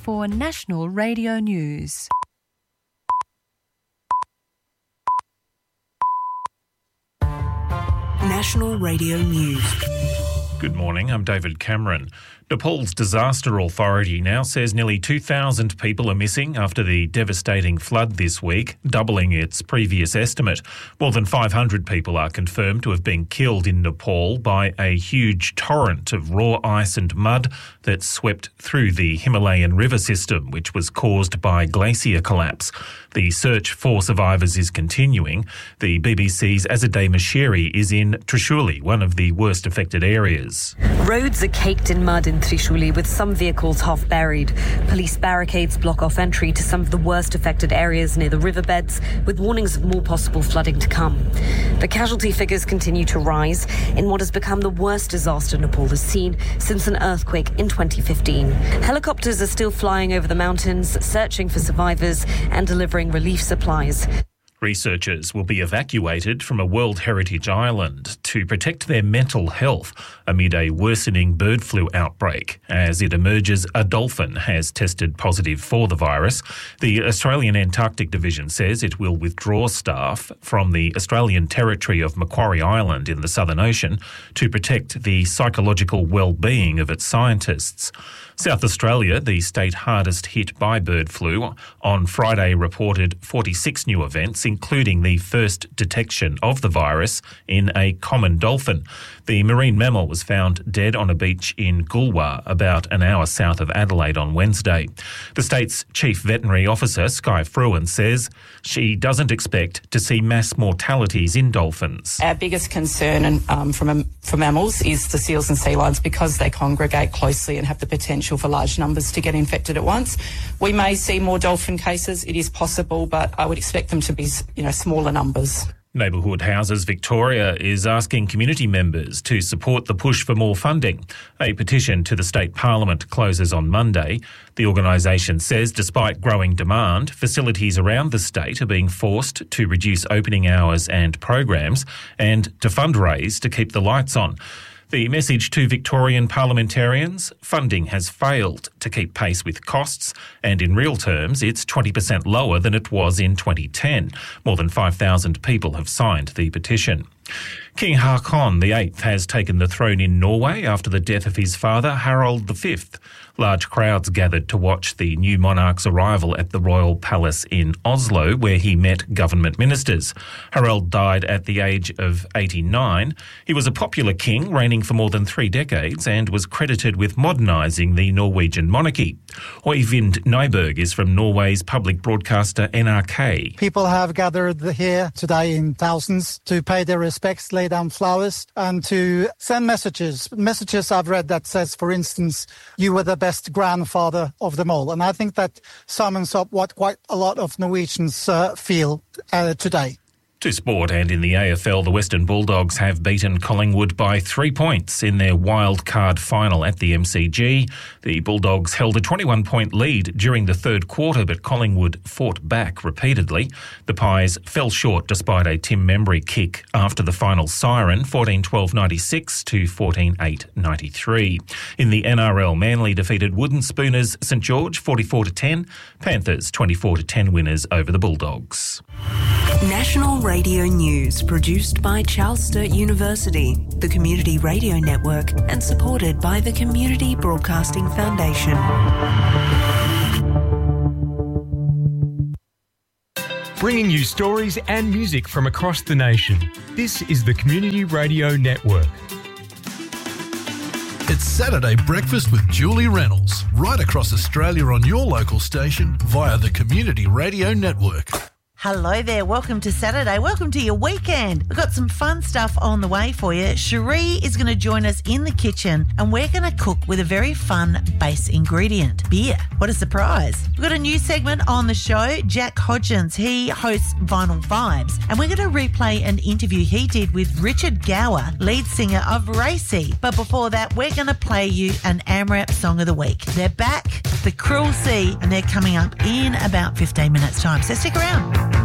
for National Radio News. National Radio News. Good morning, I'm David Cameron. Nepal's disaster authority now says nearly 2,000 people are missing after the devastating flood this week, doubling its previous estimate. More than 500 people are confirmed to have been killed in Nepal by a huge torrent of raw ice and mud that swept through the Himalayan river system, which was caused by glacier collapse. The search for survivors is continuing. The BBC's Azadeh Mashiri is in Trishuli, one of the worst affected areas. Roads are caked in mud in Trishuli, with some vehicles half buried. Police barricades block off entry to some of the worst affected areas near the riverbeds, with warnings of more possible flooding to come. The casualty figures continue to rise in what has become the worst disaster Nepal has seen since an earthquake in 2015. Helicopters are still flying over the mountains, searching for survivors and delivering relief supplies. Researchers will be evacuated from a World Heritage Island to protect their mental health amid a worsening bird flu outbreak. As it emerges, a dolphin has tested positive for the virus. The Australian Antarctic Division says it will withdraw staff from the Australian territory of Macquarie Island in the Southern Ocean to protect the psychological well-being of its scientists. South Australia, the state hardest hit by bird flu, on Friday reported 46 new events, including the first detection of the virus in a common dolphin. The marine mammal was found dead on a beach in Goolwa, about an hour south of Adelaide on Wednesday. The state's chief veterinary officer, Skye Fruin, says she doesn't expect to see mass mortalities in dolphins. Our biggest concern for mammals is the seals and sea lions, because they congregate closely and have the potential for large numbers to get infected at once. We may see more dolphin cases. It is possible, but I would expect them to be, smaller numbers. Neighbourhood Houses Victoria is asking community members to support the push for more funding. A petition to the state parliament closes on Monday. The organisation says despite growing demand, facilities around the state are being forced to reduce opening hours and programs and to fundraise to keep the lights on. The message to Victorian parliamentarians: funding has failed to keep pace with costs, and in real terms it's 20% lower than it was in 2010. More than 5,000 people have signed the petition. King Haakon VIII has taken the throne in Norway after the death of his father, Harald V. Large crowds gathered to watch the new monarch's arrival at the royal palace in Oslo, where he met government ministers. Harald died at the age of 89. He was a popular king, reigning for more than 3 decades, and was credited with modernising the Norwegian monarchy. Øyvind Nyberg is from Norway's public broadcaster NRK. People have gathered here today in thousands to pay their respects, lay down flowers, and to send messages. Messages I've read that says, for instance, you were the best grandfather of them all. And I think that sums up what quite a lot of Norwegians feel today. To sport, and in the AFL, the Western Bulldogs have beaten Collingwood by 3 points in their wild card final at the MCG. The Bulldogs held a 21-point lead during the third quarter, but Collingwood fought back repeatedly. The Pies fell short despite a Tim Membry kick after the final siren, 14-12-96 to 14-8-93. In the NRL, Manly defeated Wooden Spooners St George 44-10. Panthers 24-10 winners over the Bulldogs. National Radio News, produced by Charles Sturt University, the Community Radio Network, and supported by the Community Broadcasting Foundation. Bringing you stories and music from across the nation. This is the Community Radio Network. It's Saturday Breakfast with Julie Reynolds, right across Australia on your local station via the Community Radio Network. Hello there, welcome to Saturday, welcome to your weekend. We've got some fun stuff on the way for you. Cherie is going to join us in the kitchen and we're going to cook with a very fun base ingredient, beer. What a surprise. We've got a new segment on the show, Jack Hodgins. He hosts Vinyl Vibes and we're going to replay an interview he did with Richard Gower, lead singer of Racy. But before that, we're going to play you an AMRAP Song of the Week. They're back, The Cruel Sea, and they're coming up in about 15 minutes time, so stick around.